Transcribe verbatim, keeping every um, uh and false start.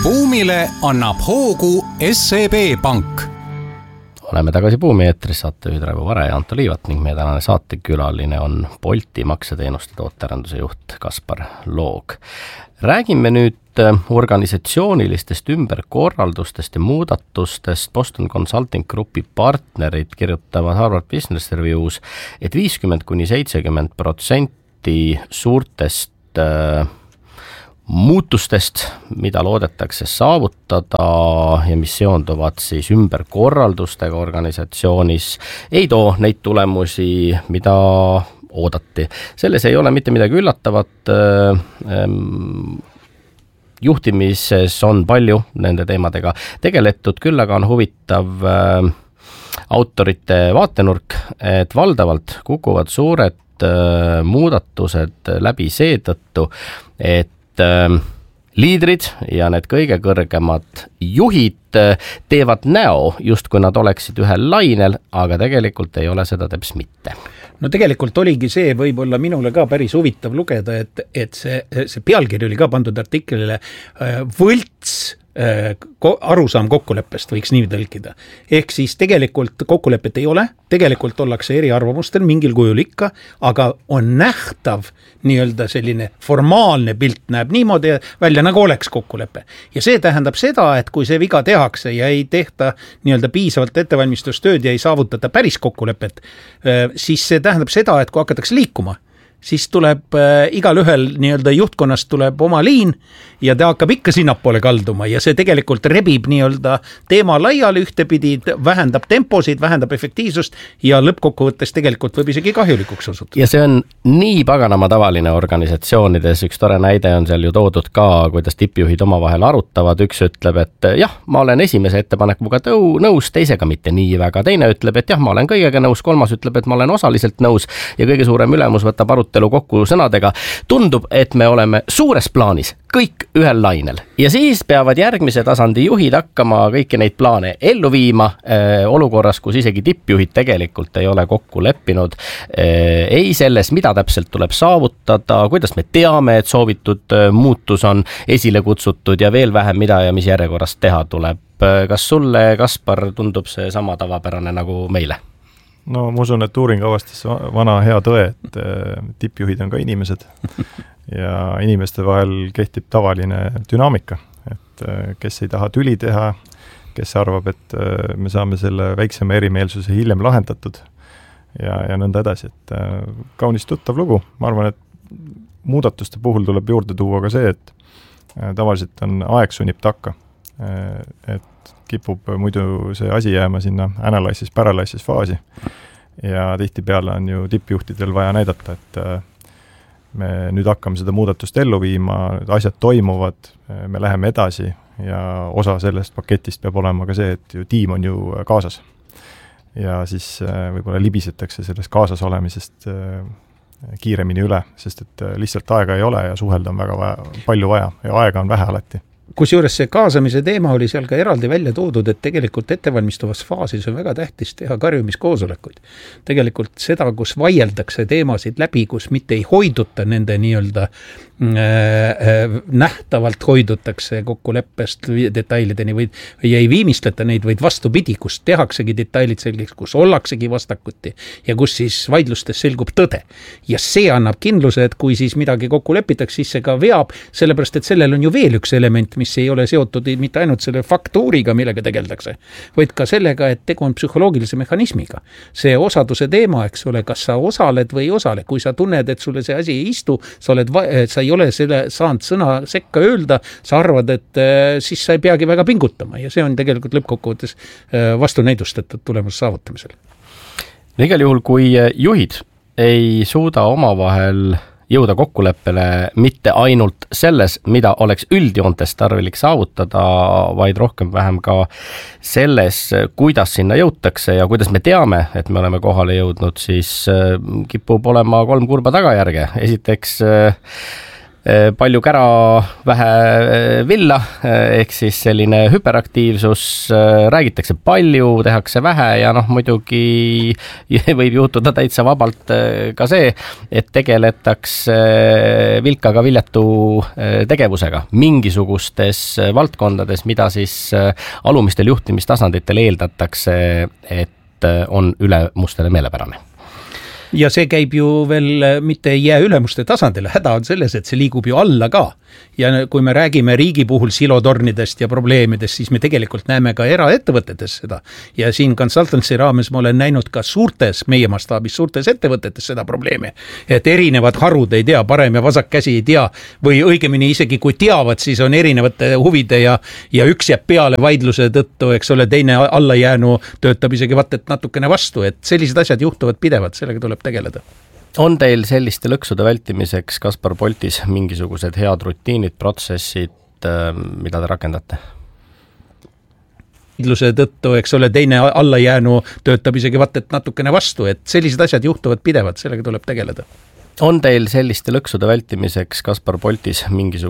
Buumile annab hoogu S E B Pank. Oleme tagasi Buumi eetris, saatejuhid Raivo Vare ja Anto Liivat ning meie tänane saatekülaline on Bolti makseteenuste tootearenduse juht Kaspar Loog. Räägime nüüd organisatsioonilistest ümberkorraldustest ja muudatustest. Boston Consulting Groupi partnerid kirjutavad Harvard Business Review's, et viiskümmend kuni seitsekümmend protsenti suurtest äh, muutustest, mida loodetakse saavutada ja mis seonduvad siis ümberkorraldustega organisatsioonis, ei too neid tulemusi, mida oodati. Selles ei ole mitte midagi üllatavat. Juhtimises on palju nende teemadega tegeletud, küll aga on huvitav autorite vaatenurk, et valdavalt kukuvad suured muudatused läbi seetõttu, et liidrid ja need kõige kõrgemad juhid teevad näo, just kui nad oleksid ühel lainel, aga tegelikult ei ole seda teps mitte. No tegelikult oligi see võib-olla minule ka päris huvitav lugeda, et, et see, see pealkiri oli ka pandud artiklile võlts arusaam kokkuleppest, võiks nii tõlkida. Ehk siis tegelikult kokkulepet ei ole, tegelikult ollakse eriarvamustel mingil kujul ikka, aga on nähtav nii-öelda selline formaalne pilt näeb niimoodi välja, nagu oleks kokkulepe. Ja see tähendab seda, et kui see viga tehakse ja ei tehta nii-öelda piisavalt ettevalmistustööd ja ei saavutata päris kokkulepet, siis see tähendab seda, et kui hakatakse liikuma, siis tuleb äh, igal ühel nii-öelda juhtkonnast tuleb oma liin ja ta hakkab ikka sinnapoole kalduma ja see tegelikult rebib nii-öelda teema laiali ühtepidi, vähendab temposid, vähendab efektiivsust ja lõppkokkuvõttes tegelikult võib isegi kahjulikuks osutuda. Ja see on nii paganama tavaline organisatsioonides, üks tore näide on seal ju toodud ka, kuidas tippjuhid omavahel arutavad, üks ütleb, et jah, ma olen esimese ettepanekuga tõu, nõus, teisega mitte nii väga, teine ütleb, et jah, ma olen kõigega nõus, kolmas ütleb, et ma olen osaliselt nõus ja kõige suurem ülemus võtab arut kokku sõnadega. Tundub, et me oleme suures plaanis kõik ühel lainel ja siis peavad järgmise tasandi juhid hakkama kõiki neid plaane ellu viima äh, olukorras, kus isegi tippjuhid tegelikult ei ole kokku leppinud äh, ei selles, mida täpselt tuleb saavutada, kuidas me teame, et soovitud äh, muutus on esile kutsutud ja veel vähem mida ja mis järjekorrast teha tuleb. Kas sulle, Kaspar, tundub see sama tavapärane nagu meile? No ma usun, et uuring avastas vana hea tõe, et tippjuhid on ka inimesed ja inimeste vahel kehtib tavaline dünaamika, et kes ei taha tüli teha, kes arvab, et me saame selle väiksema erimeelsuse hiljem lahendatud ja, ja nõnda edasi, et kaunis tuttav lugu. Ma arvan, et muudatuste puhul tuleb juurde tuua ka see, et tavaliselt on aeg sunnib takka, et kipub muidu see asi jääma sinna analysis, paralysis faasi ja tihti peale on ju tippjuhtidel vaja näidata, et me nüüd hakkame seda muudatust ellu viima, asjad toimuvad, me läheme edasi ja osa sellest paketist peab olema ka see, et ju tiim on ju kaasas ja siis võib-olla libisetakse sellest kaasas olemisest kiiremini üle, sest et lihtsalt aega ei ole ja suhelda on väga vaja, palju vaja ja aega on vähe alati. Kusjuures see kaasamise teema oli seal ka eraldi välja toodud, et tegelikult ettevalmistuvas faasis on väga tähtis teha karjumiskoosolekuid. Tegelikult seda, kus vaieldakse teemasid läbi, kus mitte ei hoiduta nende nii-öelda äh, nähtavalt hoidutakse kokkuleppest detailideni või, või ei viimistleta neid, vaid vastupidi, kus tehaksegi detailid selgeks, kus ollaksegi vastakuti ja kus siis vaidlustes selgub tõde. Ja see annab kindluse, et kui siis midagi kokku lepitakse, siis see ka veab, sellepärast et sellel on ju veel üks element, mis ei ole seotud mitte ainult selle faktuuriga, millega tegeldakse, vaid ka sellega, et tegu on psühholoogilise mehhanismiga. See osaduse teema, eks ole, kas sa osaled või ei osale. Kui sa tunned, et sulle see asi ei istu, sa, oled, sa ei ole selle saanud sõna sekka öelda, sa arvad, et siis sa ei peagi väga pingutama ja see on tegelikult lõppkokkuvõttes vastunäidustatud tulemus saavutamisel. Igal juhul, kui juhid ei suuda omavahel jõuda kokkuleppele mitte ainult selles, mida oleks üldjoontes tarvilik saavutada, vaid rohkem vähem ka selles, kuidas sinna jõutakse ja kuidas me teame, et me oleme kohale jõudnud, siis kipub olema kolm kurba tagajärge. Esiteks palju kära, vähe villa, ehk siis selline hüperaktiivsus, räägitakse palju, tehakse vähe ja noh, muidugi võib juhtuda täitsa vabalt ka see, et tegeletakse vilkaga viljatu tegevusega mingisugustes valdkondades, mida siis alumistel juhtimistasanditel eeldatakse, et on üle mustele meelepärane. Ja see käib ju veel mitte ei jää ülemuste tasandile, häda on selles, et see liigub ju alla ka. Ja kui me räägime riigi puhul silotornidest ja probleemidest, siis me tegelikult näeme ka eraettevõtetes seda. Ja siin consultancy raames ma olen näinud ka suurtes, meie mastaabis suurtes ettevõtetes seda probleemi. Et erinevad harud ei tea, parem ja vasak käsi ei tea, või õigemini isegi kui teavad, siis on erinevate huvide ja, ja üks jääb peale vaidluse tõttu, eks ole, teine allajäänu töötab isegi vaat, et natukene vastu, et sellised asjad juhtuvad pidevalt, sellega tuleb tegeleda. On teil selliste lõksude vältimiseks Kaspar Boltis mingisugused head rutiinid, protsessid, mida te rakendate? Vaidluse tõttu, eks ole, teine allajäänu töötab isegi vaat, et natukene vastu, et sellised asjad juhtuvad pidevalt, sellega tuleb tegeleda. On teil selliste lõksude vältimiseks Kaspar Boltis mingisugused